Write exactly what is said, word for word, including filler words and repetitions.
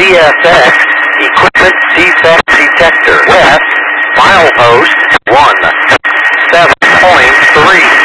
C S X, equipment defect detector. West, milepost one seven point three.